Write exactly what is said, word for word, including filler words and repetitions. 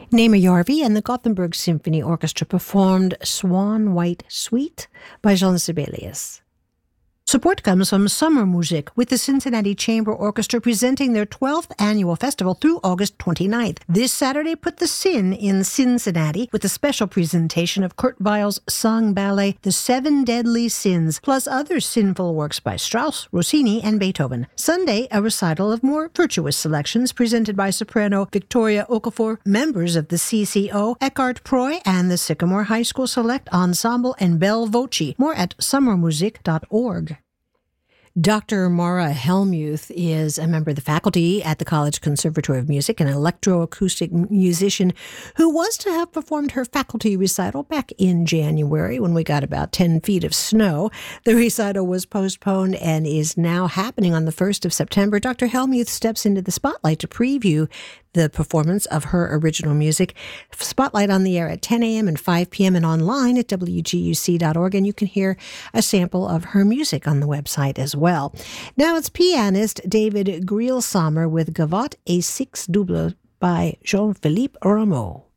Namer Yarvi and the Gothenburg Symphony Orchestra performed Swan White Suite by Jean Sibelius. Support comes from Summer Music, with the Cincinnati Chamber Orchestra presenting their twelfth annual festival through August twenty-ninth. This Saturday, put the Sin in Cincinnati with a special presentation of Kurt Weill's sung ballet, The Seven Deadly Sins, plus other sinful works by Strauss, Rossini, and Beethoven. Sunday, a recital of more virtuous selections presented by soprano Victoria Okafor, members of the C C O, Eckhart Proy, and the Sycamore High School Select Ensemble and Belle Voce. More at summer music dot org. Doctor Maura Helmuth is a member of the faculty at the College Conservatory of Music, an electroacoustic musician who was to have performed her faculty recital back in January when we got about ten feet of snow. The recital was postponed and is now happening on the first of September. Doctor Helmuth steps into the spotlight to preview the performance of her original music. Spotlight on the air at ten a.m. and five p.m. and online at W G U C dot org, and you can hear a sample of her music on the website as well. Now it's pianist David Greilsamer with Gavotte et Six Double by Jean-Philippe Rameau.